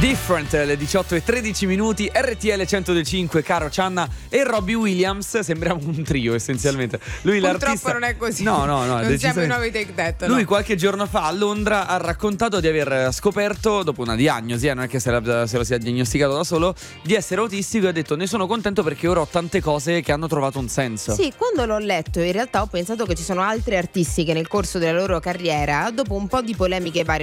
Different, le 18:13, RTL 105, Caro, Cianna e Robbie Williams. Sembriamo un trio essenzialmente. Lui Purtroppo l'artista non è così. No, non siamo i nuovi Take That. Lui no. qualche giorno fa a Londra ha raccontato di aver scoperto, dopo una diagnosi, non è che se lo sia diagnosticato da solo, di essere autistico, e ha detto: ne sono contento perché ora ho tante cose che hanno trovato un senso. Sì, quando l'ho letto in realtà ho pensato che ci sono altri artisti che nel corso della loro carriera, dopo un po' di polemiche varie,